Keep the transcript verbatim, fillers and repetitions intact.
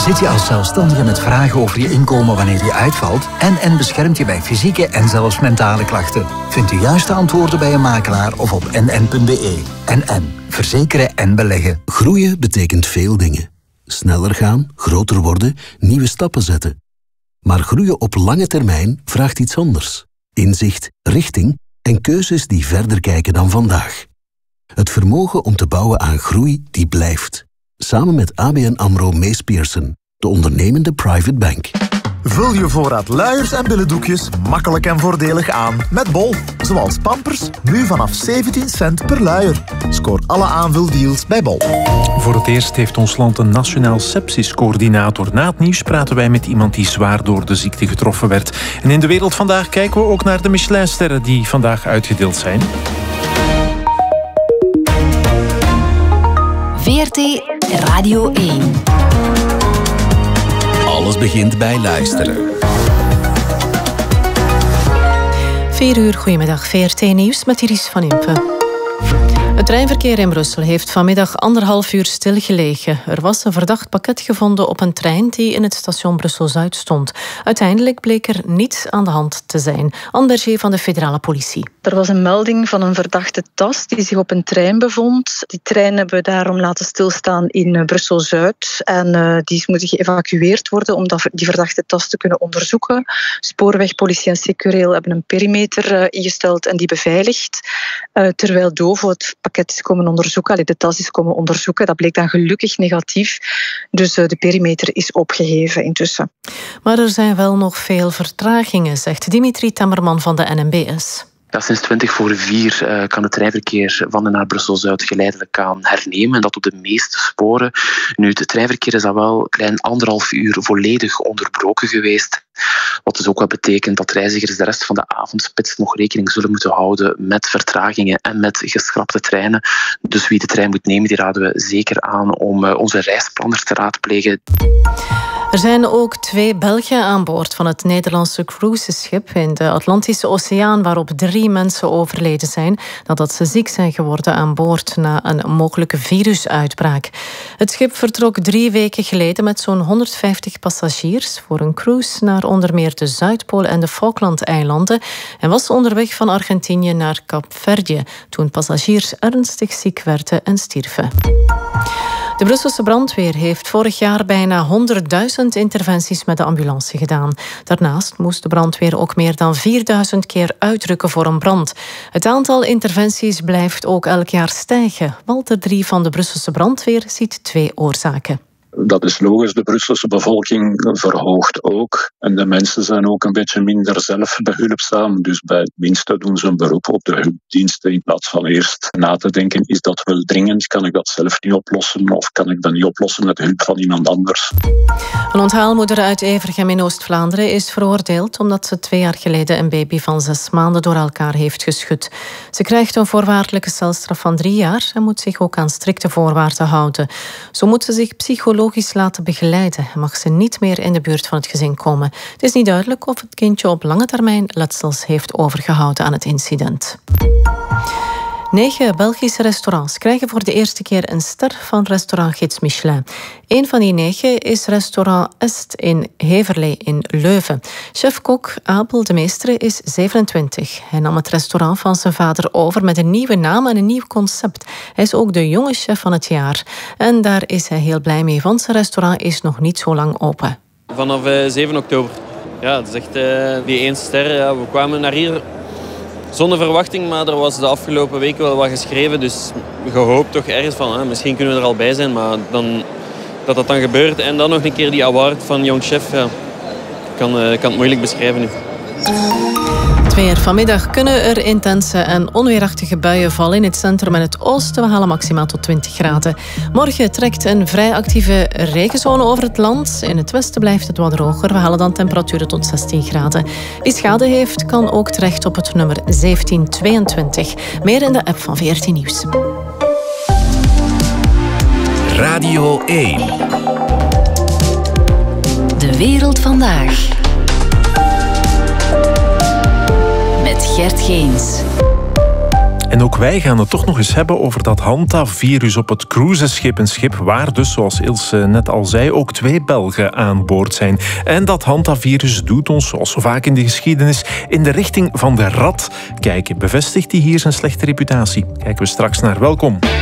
Zit je als zelfstandige met vragen over je inkomen wanneer die uitvalt? N N beschermt je bij fysieke en zelfs mentale klachten. Vind de juiste antwoorden bij een makelaar of op n n punt b e. N N. Verzekeren en beleggen. Groeien betekent veel dingen. Sneller gaan, groter worden, nieuwe stappen zetten. Maar groeien op lange termijn vraagt iets anders. Inzicht, richting en keuzes die verder kijken dan vandaag. Het vermogen om te bouwen aan groei die blijft. Samen met A B N AMRO Mees Pierson, de ondernemende private bank. Vul je voorraad luiers en billendoekjes makkelijk en voordelig aan met Bol. Zoals Pampers, nu vanaf zeventien cent per luier. Scoor alle aanvuldeals bij Bol. Voor het eerst heeft ons land een nationaal sepsiscoördinator. Na het nieuws praten wij met iemand die zwaar door de ziekte getroffen werd. En in de wereld vandaag kijken we ook naar de Michelinsterren die vandaag uitgedeeld zijn. V R T Radio één. Alles begint bij luisteren. vier uur, goedemiddag. V R T Nieuws met Iris van Impe. Het treinverkeer in Brussel heeft vanmiddag anderhalf uur stilgelegen. Er was een verdacht pakket gevonden op een trein die in het station Brussel-Zuid stond. Uiteindelijk bleek er niets aan de hand te zijn. Anne Berger van de federale politie. Er was een melding van een verdachte tas die zich op een trein bevond. Die trein hebben we daarom laten stilstaan in Brussel-Zuid. En uh, die is moeten geëvacueerd worden om dat, die verdachte tas te kunnen onderzoeken. Spoorweg, politie en Secureel hebben een perimeter uh, ingesteld en die beveiligd. Uh, terwijl Dovo het pakket is komen onderzoeken, allee, de tas is komen onderzoeken. Dat bleek dan gelukkig negatief. Dus uh, de perimeter is opgeheven intussen. Maar er zijn wel nog veel vertragingen, zegt Dimitri Tammerman van de N M B S. Ja, sinds twintig voor vier uh, kan het treinverkeer van en naar Brussel-Zuid geleidelijk aan hernemen. En dat op de meeste sporen. Nu, het treinverkeer is al wel een klein anderhalf uur volledig onderbroken geweest. Wat dus ook wel betekent dat reizigers de rest van de avondspits nog rekening zullen moeten houden met vertragingen en met geschrapte treinen. Dus wie de trein moet nemen, die raden we zeker aan om uh, onze reisplanners te raadplegen. Er zijn ook twee Belgen aan boord van het Nederlandse cruiseschip in de Atlantische Oceaan, waarop drie mensen overleden zijn nadat ze ziek zijn geworden aan boord na een mogelijke virusuitbraak. Het schip vertrok drie weken geleden met zo'n honderdvijftig passagiers voor een cruise naar onder meer de Zuidpool en de Falklandeilanden en was onderweg van Argentinië naar Kaapverdië toen passagiers ernstig ziek werden en stierven. De Brusselse brandweer heeft vorig jaar bijna honderdduizend interventies met de ambulance gedaan. Daarnaast moest de brandweer ook meer dan vierduizend keer uitrukken voor een brand. Het aantal interventies blijft ook elk jaar stijgen. Walter Drie van de Brusselse brandweer ziet twee oorzaken. Dat is logisch, de Brusselse bevolking verhoogt ook. En de mensen zijn ook een beetje minder zelfbehulpzaam. Dus bij het minste doen ze een beroep op de hulpdiensten in plaats van eerst na te denken, is dat wel dringend? Kan ik dat zelf niet oplossen? Of kan ik dat niet oplossen met hulp van iemand anders? Een onthaalmoeder uit Evergem in Oost-Vlaanderen is veroordeeld omdat ze twee jaar geleden een baby van zes maanden door elkaar heeft geschud. Ze krijgt een voorwaardelijke celstraf van drie jaar en moet zich ook aan strikte voorwaarden houden. Zo moet ze zich psychologisch laten begeleiden en mag ze niet meer in de buurt van het gezin komen. Het is niet duidelijk of het kindje op lange termijn letsels heeft overgehouden aan het incident. Negen Belgische restaurants krijgen voor de eerste keer een ster van restaurantgids Michelin. Een van die negen is restaurant Est in Heverlee in Leuven. Chef-kok Abel de Meestere is zevenentwintig. Hij nam het restaurant van zijn vader over met een nieuwe naam en een nieuw concept. Hij is ook de jonge chef van het jaar. En daar is hij heel blij mee, want zijn restaurant is nog niet zo lang open. Vanaf uh, zeven oktober. Ja, het is echt uh, die één ster. Ja, we kwamen naar hier zonder verwachting, maar er was de afgelopen week wel wat geschreven. Dus gehoopt toch ergens van, hè, misschien kunnen we er al bij zijn. Maar dan, dat dat dan gebeurt en dan nog een keer die award van Jong Chef. Ja, ik kan, uh, kan het moeilijk beschrijven nu. Het weer. Vanmiddag kunnen er intense en onweerachtige buien vallen in het centrum en het oosten. We halen maximaal tot twintig graden. Morgen trekt een vrij actieve regenzone over het land. In het westen blijft het wat droger. We halen dan temperaturen tot zestien graden. Wie schade heeft, kan ook terecht op het nummer zeventien tweeëntwintig. Meer in de app van V R T Nieuws. Radio één. De wereld vandaag. Met Gert Geens. En ook wij gaan het toch nog eens hebben over dat Hantavirus op het cruiseschip. Een schip waar dus, zoals Ilse net al zei, ook twee Belgen aan boord zijn. En dat Hantavirus doet ons, zoals zo vaak in de geschiedenis, in de richting van de rat kijken. Bevestigt hij hier zijn slechte reputatie? Kijken we straks naar. Welkom.